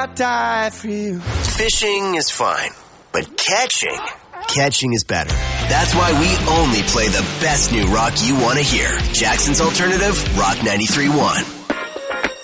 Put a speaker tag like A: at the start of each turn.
A: I'd die for you.
B: Fishing is fine, but catching is better. That's why we only play the best new rock you want to hear. Jackson's Alternative, Rock 93.1.